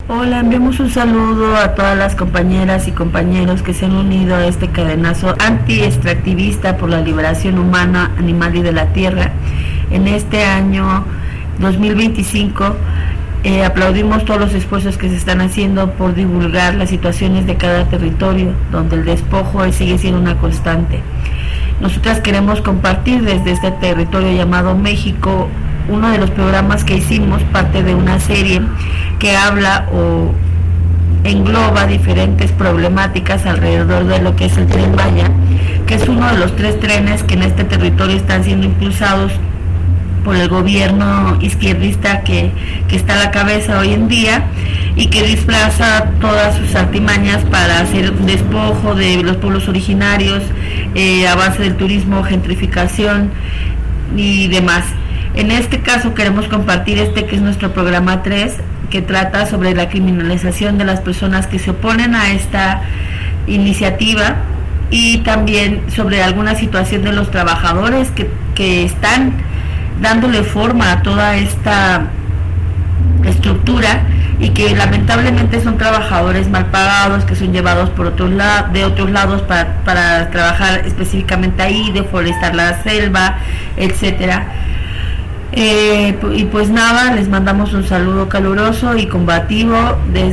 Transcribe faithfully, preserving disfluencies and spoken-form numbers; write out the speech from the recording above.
Hola, enviamos un saludo a todas las compañeras y compañeros que se han unido a este cadenazo anti-extractivista por la liberación humana, animal y de la tierra. En este año dos mil veinticinco eh, aplaudimos todos los esfuerzos que se están haciendo por divulgar las situaciones de cada territorio, donde el despojo sigue siendo una constante. Nosotras queremos compartir desde este territorio llamado México uno de los programas que hicimos, parte de una serie que habla o engloba diferentes problemáticas alrededor de lo que es el Tren Maya, que es uno de los tres trenes que en este territorio están siendo impulsados por el gobierno izquierdista que, que está a la cabeza hoy en día y que disfraza todas sus artimañas para hacer un despojo de los pueblos originarios eh, a base del turismo, gentrificación y demás. En este caso queremos compartir este que es nuestro programa tres, que trata sobre la criminalización de las personas que se oponen a esta iniciativa y también sobre alguna situación de los trabajadores que, que están dándole forma a toda esta estructura y que lamentablemente son trabajadores mal pagados, que son llevados por otros la- de otros lados para, para trabajar específicamente ahí, deforestar la selva, etcétera. Eh, y pues nada, les mandamos un saludo caluroso y combativo desde